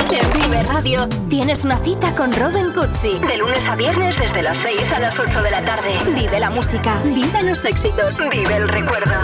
En Vive Radio tienes una cita con Robin Cutsi. De lunes a viernes desde las 6 a las 8 de la tarde. Vive la música, vive los éxitos, vive el recuerdo.